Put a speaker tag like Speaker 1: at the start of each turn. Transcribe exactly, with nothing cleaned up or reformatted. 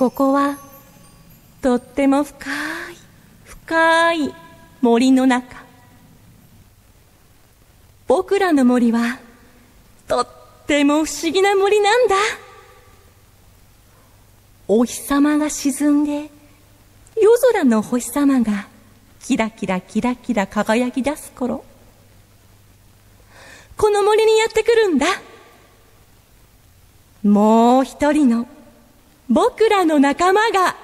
Speaker 1: ここはとっても深い深い森の中。僕らの森はとっても不思議な森なんだ。お日様が沈んで夜空の星様がキラキラキラキラ輝き出す頃、この森にやってくるんだ。もう一人の僕らの仲間が